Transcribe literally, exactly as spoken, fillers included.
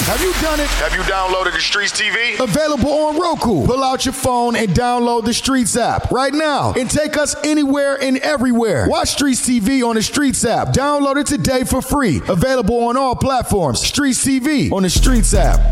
Have you done it? Have you downloaded the Streets T V? Available on Roku. Pull out your phone and download the Streets app right now and take us anywhere and everywhere. Watch Streets T V on the Streets app. Download it today for free. Available on all platforms. Streets T V on the Streets app.